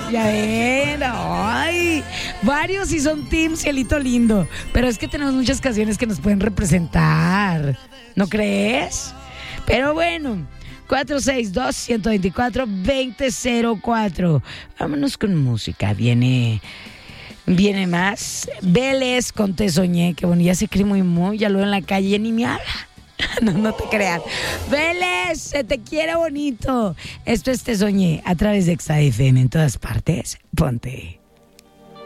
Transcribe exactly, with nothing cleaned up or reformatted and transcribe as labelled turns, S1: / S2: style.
S1: Ya ven, ay, varios sí son team Cielito Lindo, pero es que tenemos muchas canciones que nos pueden representar, ¿no crees? Pero bueno, cuatro seis dos, uno dos cuatro, dos cero cero cuatro. Vámonos con música, viene... Viene más. Vélez con Te Soñé, que bueno, ya se cree muy muy, ya lo veo en la calle, ya ni me habla. No, no te creas. Vélez, se te quiere bonito. Esto es Te Soñé a través de Exa F M en todas partes. Ponte.